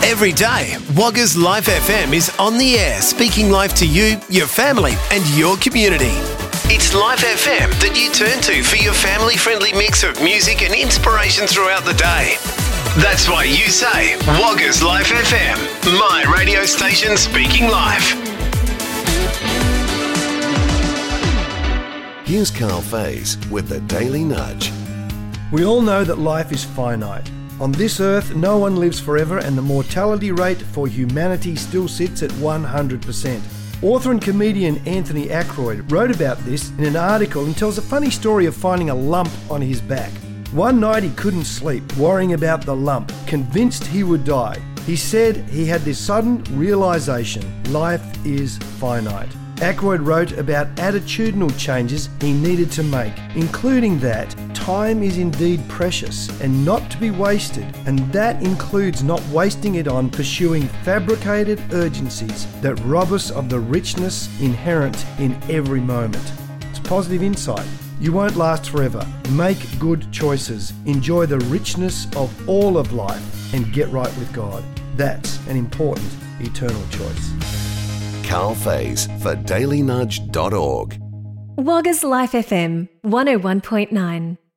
Every day, Wagga's Life FM is on the air, speaking life to you, your family, and your community. It's Life FM that you turn to for your family-friendly mix of music and inspiration throughout the day. That's why you say, Wagga's Life FM, my radio station speaking life. Here's Carl Faze with the Daily Nudge. We all know that life is finite. On this earth, no one lives forever, and the mortality rate for humanity still sits at 100%. Author and comedian Anthony Ackroyd wrote about this in an article and tells a funny story of finding a lump on his back. One night he couldn't sleep, worrying about the lump, convinced he would die. He said he had this sudden realisation: life is finite. Ackroyd wrote about attitudinal changes he needed to make, including that time is indeed precious and not to be wasted, and that includes not wasting it on pursuing fabricated urgencies that rob us of the richness inherent in every moment. It's positive insight. You won't last forever. Make good choices. Enjoy the richness of all of life and get right with God. That's an important eternal choice. Carl Faze for dailynudge.org. Wagga's Life FM 101.9.